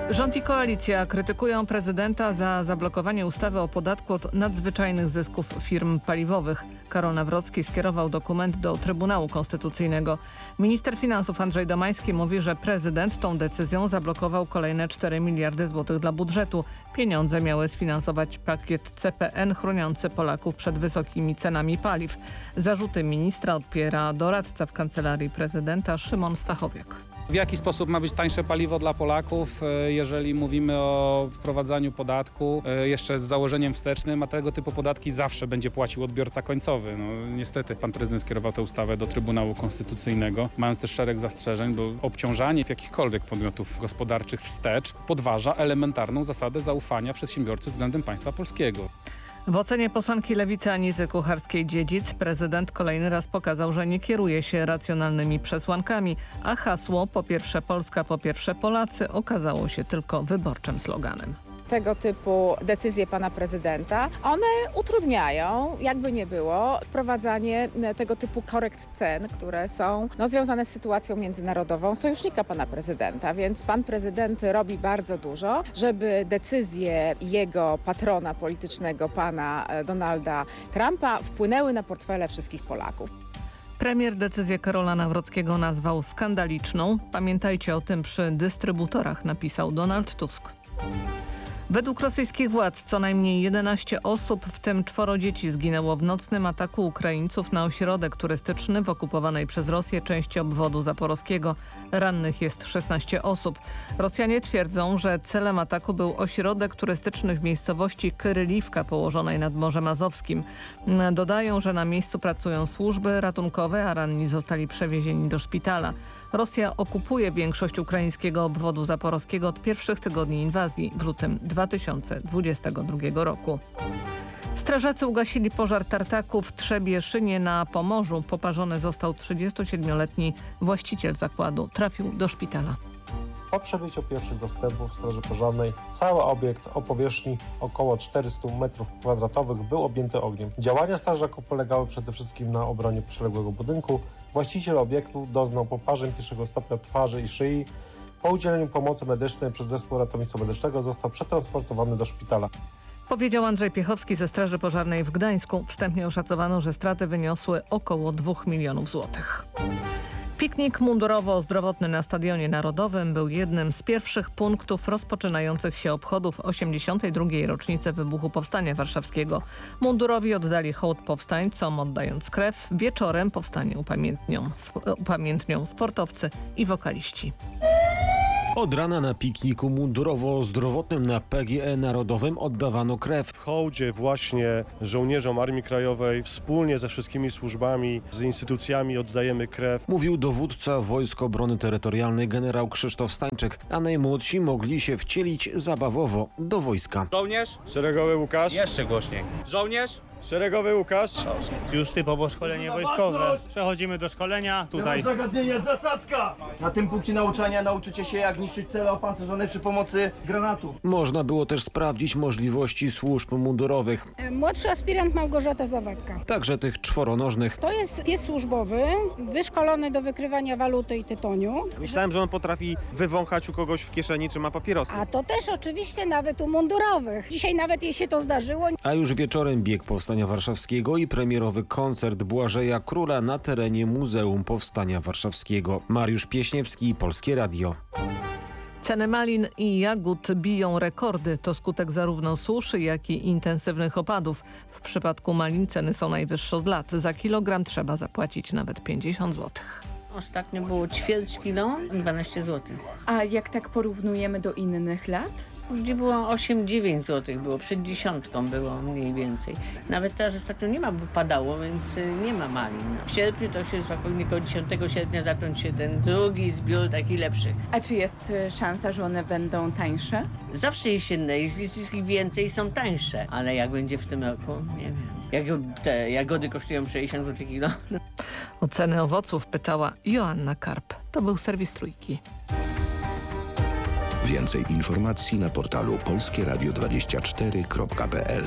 Rząd i koalicja krytykują prezydenta za zablokowanie ustawy o podatku od nadzwyczajnych zysków firm paliwowych. Karol Nawrocki skierował dokument do Trybunału Konstytucyjnego. Minister finansów Andrzej Domański mówi, że prezydent tą decyzją zablokował kolejne 4 miliardy złotych dla budżetu. Pieniądze miały sfinansować pakiet CPN chroniący Polaków przed wysokimi cenami paliw. Zarzuty ministra odpiera doradca w Kancelarii Prezydenta Szymon Stachowiak. W jaki sposób ma być tańsze paliwo dla Polaków, jeżeli mówimy o wprowadzaniu podatku jeszcze z założeniem wstecznym, a tego typu podatki zawsze będzie płacił odbiorca końcowy. No, niestety pan prezydent skierował tę ustawę do Trybunału Konstytucyjnego, mając też szereg zastrzeżeń, bo obciążanie jakichkolwiek podmiotów gospodarczych wstecz podważa elementarną zasadę zaufania przedsiębiorcy względem państwa polskiego. W ocenie posłanki Lewicy Anity Kucharskiej-Dziedzic prezydent kolejny raz pokazał, że nie kieruje się racjonalnymi przesłankami, a hasło "po pierwsze Polska, po pierwsze Polacy" okazało się tylko wyborczym sloganem. Tego typu decyzje pana prezydenta, one utrudniają, jakby nie było, wprowadzanie tego typu korekt cen, które są związane z sytuacją międzynarodową sojusznika pana prezydenta, więc pan prezydent robi bardzo dużo, żeby decyzje jego patrona politycznego, pana Donalda Trumpa, wpłynęły na portfele wszystkich Polaków. Premier decyzję Karola Nawrockiego nazwał skandaliczną. Pamiętajcie o tym przy dystrybutorach, napisał Donald Tusk. Według rosyjskich władz co najmniej 11 osób, w tym 4 dzieci, zginęło w nocnym ataku Ukraińców na ośrodek turystyczny w okupowanej przez Rosję części obwodu zaporowskiego. Rannych jest 16 osób. Rosjanie twierdzą, że celem ataku był ośrodek turystyczny w miejscowości Kyryliwka położonej nad Morzem Azowskim. Dodają, że na miejscu pracują służby ratunkowe, a ranni zostali przewiezieni do szpitala. Rosja okupuje większość ukraińskiego obwodu zaporowskiego od pierwszych tygodni inwazji w lutym 2022 roku. Strażacy ugasili pożar tartaku w Trzebieszynie na Pomorzu. Poparzony został 37-letni właściciel zakładu. Trafił do szpitala. Po przebyciu pierwszych dostępów Straży Pożarnej cały obiekt o powierzchni około 400 m2 był objęty ogniem. Działania strażaków polegały przede wszystkim na obronie przyległego budynku. Właściciel obiektu doznał poparzeń pierwszego stopnia twarzy i szyi. Po udzieleniu pomocy medycznej przez zespół ratownictwa medycznego został przetransportowany do szpitala. Powiedział Andrzej Piechowski ze Straży Pożarnej w Gdańsku. Wstępnie oszacowano, że straty wyniosły około 2 milionów złotych. Piknik mundurowo-zdrowotny na Stadionie Narodowym był jednym z pierwszych punktów rozpoczynających się obchodów 82. rocznicy wybuchu Powstania Warszawskiego. Mundurowi oddali hołd powstańcom, oddając krew. Wieczorem powstanie upamiętnią sportowcy i wokaliści. Od rana na pikniku mundurowo-zdrowotnym na PGE Narodowym oddawano krew. W hołdzie właśnie żołnierzom Armii Krajowej wspólnie ze wszystkimi służbami, z instytucjami oddajemy krew. Mówił dowódca Wojsk Obrony Terytorialnej generał Krzysztof Stańczyk, a najmłodsi mogli się wcielić zabawowo do wojska. Żołnierz? Szeregowy Łukasz. Jeszcze głośniej. Żołnierz? Szeregowy Łukasz. Już typowo szkolenie wojskowe. Przechodzimy do szkolenia tutaj. Zagadnienie zasadzka! Na tym punkcie nauczania nauczycie się, jak niszczyć cele opancerzone przy pomocy granatów. Można było też sprawdzić możliwości służb mundurowych, Młodszy aspirant Małgorzata Zawadka. także tych czworonożnych. To jest pies służbowy, wyszkolony do wykrywania waluty i tytoniu. Myślałem, że on potrafi wywąchać u kogoś w kieszeni, czy ma papierosy. A to też oczywiście nawet u mundurowych. Dzisiaj nawet jej się to zdarzyło. A już wieczorem bieg Powstania Warszawskiego i premierowy koncert Błażeja Króla na terenie Muzeum Powstania Warszawskiego. Mariusz Pieśniewski, Polskie Radio. Ceny malin i jagód biją rekordy. To skutek zarówno suszy, jak i intensywnych opadów. W przypadku malin ceny są najwyższe od lat. Za kilogram trzeba zapłacić nawet 50 zł. Ostatnio było ćwierć kilo, 12 zł. A jak tak porównujemy do innych lat? Gdzie było 8-9 zł, było przed dziesiątką było mniej więcej. Nawet teraz ostatnio nie ma, bo padało, więc nie ma malin. W sierpniu to się spokojnie koło 10 sierpnia zacząć się ten drugi zbiór taki lepszy. A czy jest szansa, że one będą tańsze? Zawsze jesienne, jest ich więcej, są tańsze, ale jak będzie w tym roku, nie wiem. Jak te jagody kosztują 60 zł kilo. O ceny owoców pytała Joanna Karp. To był serwis Trójki. Więcej informacji na portalu polskieradio24.pl.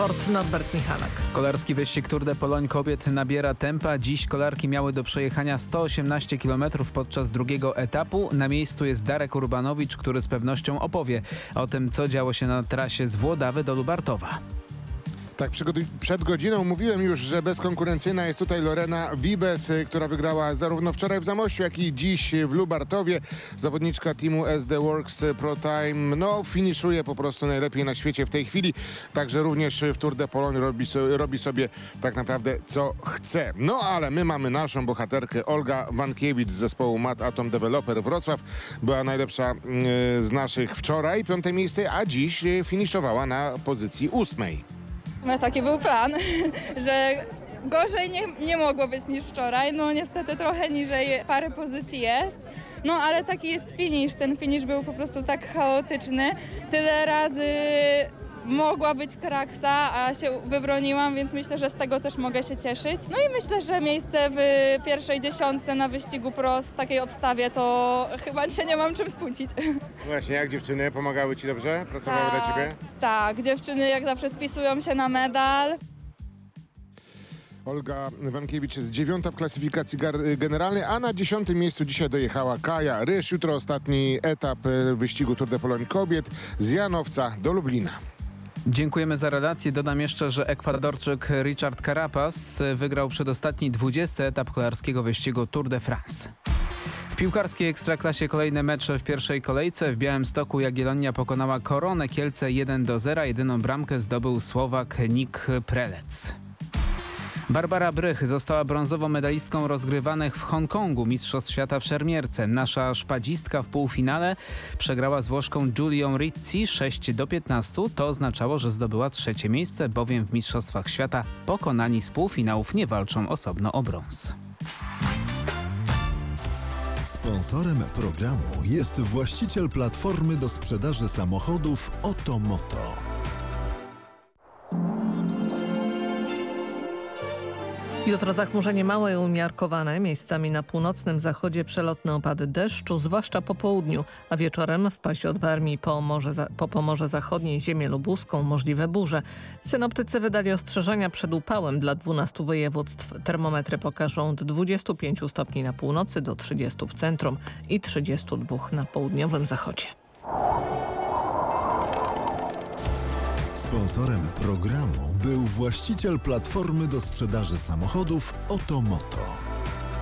Sport, Norbert Michalak. Kolarski wyścig Tour de Pologne kobiet nabiera tempa. Dziś kolarki miały do przejechania 118 km podczas drugiego etapu. Na miejscu jest Darek Urbanowicz, który z pewnością opowie o tym, co działo się na trasie z Włodawy do Lubartowa. Tak, przed godziną mówiłem już, że bezkonkurencyjna jest tutaj Lorena Wiebes, która wygrała zarówno wczoraj w Zamościu, jak i dziś w Lubartowie. Zawodniczka teamu SD Works Pro Time, finiszuje po prostu najlepiej na świecie w tej chwili. Także również w Tour de Pologne robi sobie tak naprawdę co chce. No ale my mamy naszą bohaterkę. Olga Wankiewicz z zespołu Mat Atom Developer Wrocław. Była najlepsza z naszych wczoraj, 5. miejsce, a dziś finiszowała na pozycji 8. Taki był plan, że gorzej nie mogło być niż wczoraj. No niestety trochę niżej parę pozycji jest. No ale taki jest finisz. Ten finisz był po prostu tak chaotyczny. Tyle razy mogła być kraksa, a się wybroniłam, więc myślę, że z tego też mogę się cieszyć. No i myślę, że miejsce w pierwszej 10 na wyścigu pro z takiej obstawie to chyba się nie mam czym spłucić. Właśnie, jak dziewczyny pomagały Ci dobrze? Pracowały dla Ciebie? Tak, dziewczyny jak zawsze spisują się na medal. Olga Wankiewicz jest 9. w klasyfikacji generalnej, a na 10. miejscu dzisiaj dojechała Kaja Rysz. Jutro ostatni etap wyścigu Tour de Pologne kobiet z Janowca do Lublina. Dziękujemy za relację. Dodam jeszcze, że Ekwadorczyk Richard Carapaz wygrał przedostatni 20. etap kolarskiego wyścigu Tour de France. W piłkarskiej Ekstraklasie kolejne mecze w pierwszej kolejce. W Białymstoku Jagiellonia pokonała Koronę Kielce 1-0. Jedyną bramkę zdobył Słowak Nik Prelec. Barbara Brych została brązową medalistką rozgrywanych w Hongkongu Mistrzostw Świata w szermierce. Nasza szpadzistka w półfinale przegrała z Włoszką Giulią Rizzi 6-15. To oznaczało, że zdobyła 3. miejsce, bowiem w Mistrzostwach Świata pokonani z półfinałów nie walczą osobno o brąz. Sponsorem programu jest właściciel platformy do sprzedaży samochodów Otomoto. Jutro zachmurzenie małe i umiarkowane, miejscami na północnym zachodzie przelotne opady deszczu, zwłaszcza po południu, a wieczorem w pasie od Warmii po Pomorze Zachodniej, ziemię lubuską, możliwe burze. Synoptycy wydali ostrzeżenia przed upałem dla 12 województw. Termometry pokażą od 25 stopni na północy do 30 w centrum i 32 na południowym zachodzie. Sponsorem programu był właściciel platformy do sprzedaży samochodów Otomoto.